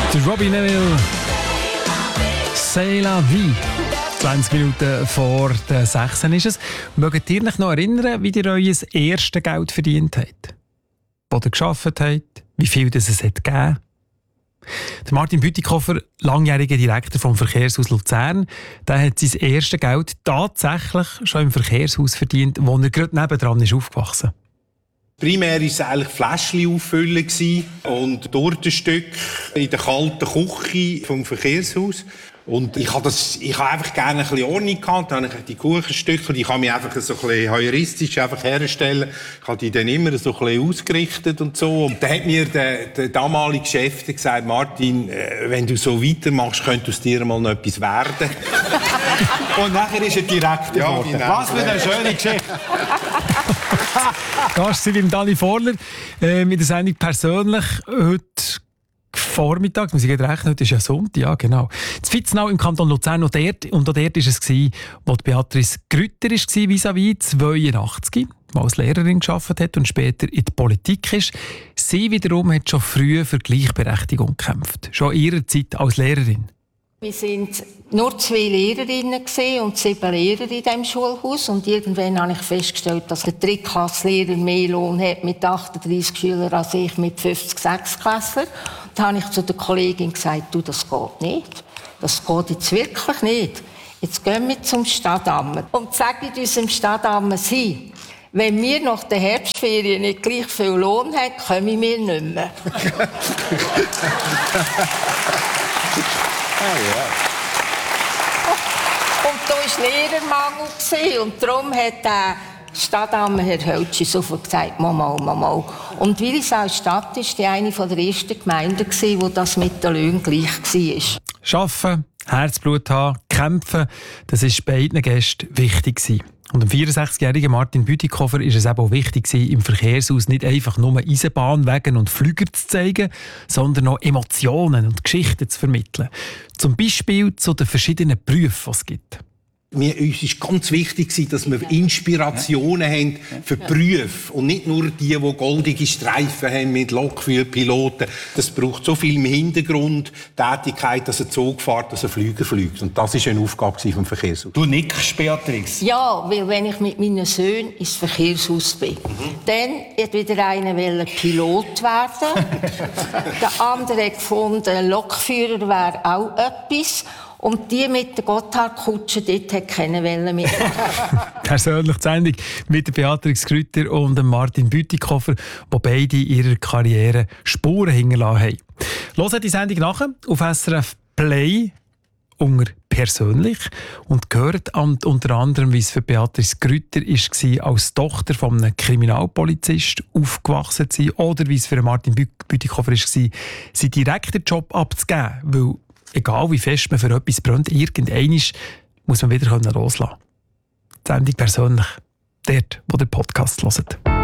Der Robbie Neville, C'est la vie. 20 Minuten vor der 6 ist es. Mögt ihr euch noch erinnern, wie ihr euer erstes Geld verdient habt? Wo ihr gearbeitet habt? Wie viel das es hat gegeben? Der Martin Bütikofer, langjähriger Direktor vom Verkehrshaus Luzern, der hat sein erstes Geld tatsächlich schon im Verkehrshaus verdient, wo er gerade nebendran ist aufgewachsen. Primär war es eigentlich Fläschchen auffüllen und Tortenstück in der kalten Küche vom Verkehrshaus. Und ich habe einfach gerne ein bisschen Ordnung gehabt. Dann habe ich die Kuchenstücke, die kann mich einfach so ein bisschen heuristisch einfach herstellen. Ich habe die dann immer so ein bisschen ausgerichtet und so. Und dann hat mir der damalige Chef gesagt, Martin, wenn du so weitermachst, könnte aus dir mal noch etwas werden. Und nachher ist er direkt geworden. Genau. Was für eine schöne Geschichte. Gast sind beim Dani Vorler mit der Sendung «Persönlich» heute Vormittag, muss ich gerade rechnen, heute ist ja Sonntag, ja genau. Das Vitznau im Kanton Luzern und dort war es, wo Beatrice Grütter war, vis-à-vis 82, die als Lehrerin gearbeitet hat und später in die Politik ist. Sie wiederum hat schon früh für Gleichberechtigung gekämpft, schon in ihrer Zeit als Lehrerin. Wir waren nur 2 Lehrerinnen und 7 Lehrer in diesem Schulhaus. Und irgendwann habe ich festgestellt, dass der Drittklasslehrer mehr Lohn hat mit 38 Schülern als ich mit 50 Sechsklässlern. Da habe ich zu der Kollegin gesagt, du, das geht nicht. Das geht jetzt wirklich nicht. Jetzt gehen wir zum Stadtamt und sagen unserem Stadtamt hin, wenn wir nach der Herbstferien nicht gleich viel Lohn haben, kommen wir nicht mehr. Und da war Lehrermangel und darum hat der Stadtamt Herr Höltschi sofort gesagt, mal. Und Willisau-Stadt war eine der ersten Gemeinden, wo das mit den Löhnen gleich war. Arbeiten, Herzblut haben, kämpfen, das war beiden Gästen wichtig. Und dem 64-jährigen Martin Bütikofer war es eben auch wichtig, im Verkehrshaus nicht einfach nur Eisenbahnwegen und Flüger zu zeigen, sondern auch Emotionen und Geschichten zu vermitteln. Zum Beispiel zu den verschiedenen Berufen, die es gibt. Uns ist ganz wichtig, dass wir Inspirationen haben für Berufe und nicht nur die goldige Streifen haben mit Lokführerpiloten. Das braucht so viel im Hintergrund Tätigkeit, dass ein Zug fährt, dass ein Flüger fliegt. Und das war eine Aufgabe vom Verkehrshaus. Du nickst, Beatrice. Ja, weil wenn ich mit meinen Söhnen ins Verkehrshaus bin, dann hat wieder einer Pilot werden. Der andere hat gefunden, Lokführer wäre auch etwas. Und die mit der Gotthardkutsche, dort hat keiner mitmachen. Persönlich die Sendung mit der Beatrice Grütter und dem Martin Bütikofer, die beide in ihrer Karriere Spuren hinterlassen haben. Hört die Sendung nachher auf SRF Play unter «Persönlich» und hört unter anderem, wie es für Beatrice Grütter war, als Tochter von einem Kriminalpolizist aufgewachsen zu sein, oder wie es für Martin Bütikofer war, seinen direkten Job abzugeben, weil egal wie fest man für etwas brennt, irgendwann muss man wieder loslassen können. Die Sendung «Persönlich», dort, wo der Podcast hört.